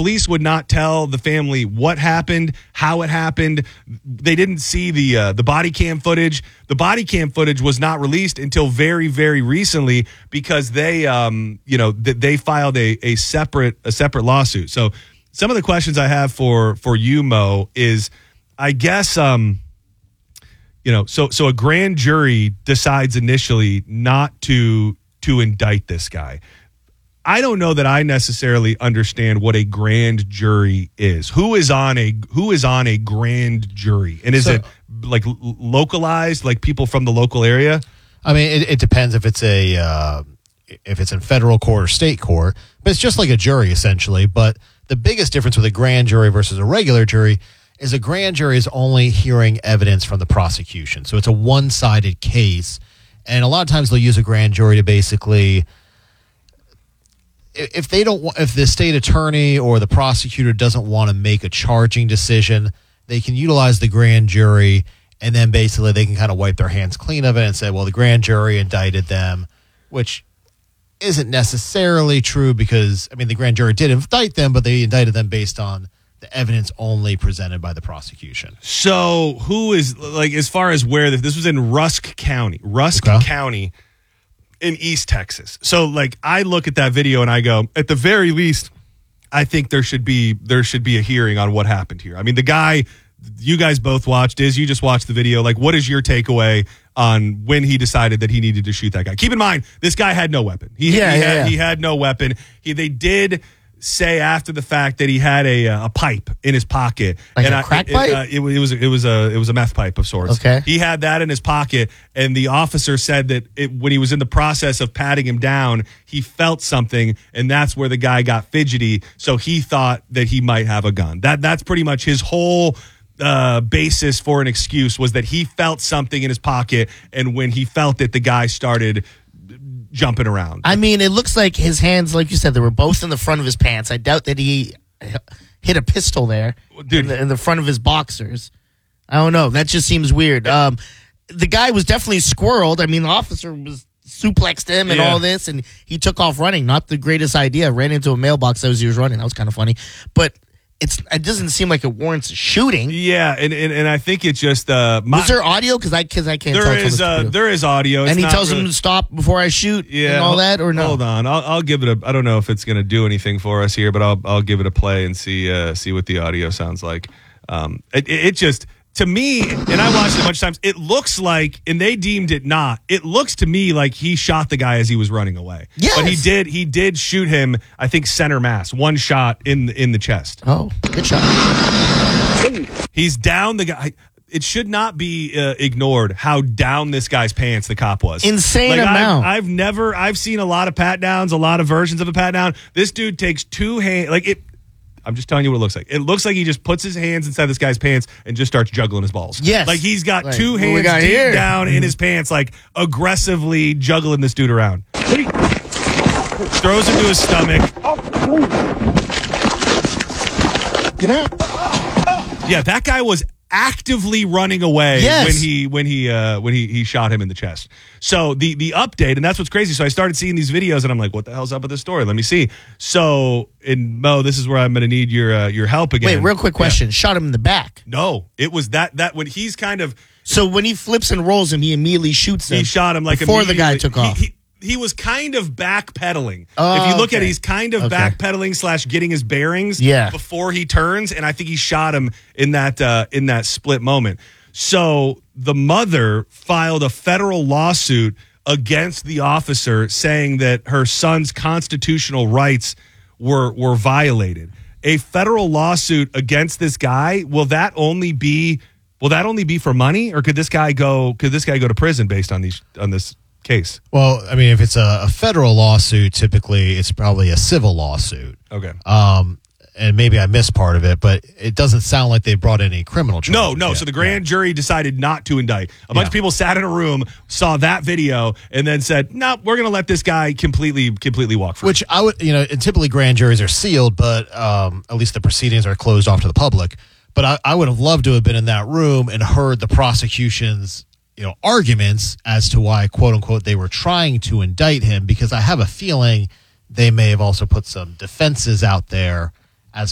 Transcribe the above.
police would not tell the family what happened, how it happened. They didn't see the body cam footage. The body cam footage was not released until very, very recently because they they filed a separate lawsuit. So some of the questions I have for you, Mo, is I guess so a grand jury decides initially not to indict this guy. I don't know that I necessarily understand what a grand jury is. Who is on a grand jury? And is it like localized, like people from the local area? I mean, it depends if it's in federal court or state court, but it's just like a jury essentially. But the biggest difference with a grand jury versus a regular jury is a grand jury is only hearing evidence from the prosecution. So it's a one-sided case. And a lot of times they'll use a grand jury to basically, if the state attorney or the prosecutor doesn't want to make a charging decision, they can utilize the grand jury, and then basically they can kind of wipe their hands clean of it and say, well, the grand jury indicted them, which isn't necessarily true because, I mean, the grand jury did indict them, but they indicted them based on the evidence only presented by the prosecution. So who is, like, as far as where this was in Rusk County in East Texas. So, like, I look at that video and I go, at the very least, I think there should be a hearing on what happened here. I mean, the guy you guys both watched, you just watched the video. Like, what is your takeaway on when he decided that he needed to shoot that guy? Keep in mind, this guy had no weapon. He had no weapon. They did say after the fact that he had a pipe in his pocket, like a crack pipe. It was a meth pipe of sorts. Okay, he had that in his pocket, and the officer said that when he was in the process of patting him down, he felt something, and that's where the guy got fidgety. So he thought that he might have a gun. That's pretty much his whole basis for an excuse, was that he felt something in his pocket, and when he felt it, the guy started jumping around. I mean, it looks like his hands, like you said, they were both in the front of his pants. I doubt that he hit a pistol there, dude, in the front of his boxers. I don't know. That just seems weird. The guy was definitely squirreled. I mean, the officer was suplexed him and all this, and he took off running. Not the greatest idea. Ran into a mailbox as he was running. That was kind of funny. But it doesn't seem like it warrants a shooting. Yeah, and I think it's just was there audio? Because I can't tell. There is audio, and he tells him to stop before I shoot, and all that, or no? Hold on, I'll give it I don't know if it's going to do anything for us here, but I'll give it a play and see what the audio sounds like. It just, to me, and I watched it a bunch of times, it looks like, and they deemed it not, it looks to me like he shot the guy as he was running away. Yes. But he did shoot him, I think, center mass, one shot in the chest. Oh, good shot. He's down the guy. It should not be ignored how down this guy's pants the cop was. Insane amount. I've seen a lot of pat downs, a lot of versions of a pat down. This dude takes two hands, I'm just telling you what it looks like. It looks like he just puts his hands inside this guy's pants and just starts juggling his balls. Yes. Like he's got two hands deep down in his pants, like aggressively juggling this dude around. Throws him to his stomach. Get out. Yeah, that guy was actively running away when he shot him in the chest. So the update, and that's what's crazy. So I started seeing these videos, and I'm like, what the hell's up with this story? Let me see. So, and Mo, this is where I'm going to need your help again. Wait, real quick question. Yeah. Shot him in the back? No, it was that when he's kind of. So when he flips and rolls him, he immediately shoots him. He shot him like before the guy took off. He was kind of backpedaling. Oh, if you look at it, he's kind of backpedaling / getting his bearings before he turns, and I think he shot him in that split moment. So the mother filed a federal lawsuit against the officer, saying that her son's constitutional rights were violated. A federal lawsuit against this guy, will that only be for money, or could this guy go to prison based on this case? Well, I mean, if it's a federal lawsuit, typically it's probably a civil lawsuit. Okay. And maybe I missed part of it, but it doesn't sound like they brought any criminal charges. No. So the grand jury decided not to indict. A bunch of people sat in a room, saw that video, and then said, "No, we're going to let this guy completely walk free." Which I would, and typically grand juries are sealed, but at least the proceedings are closed off to the public. But I would have loved to have been in that room and heard the prosecution's arguments as to why, quote unquote, they were trying to indict him, because I have a feeling they may have also put some defenses out there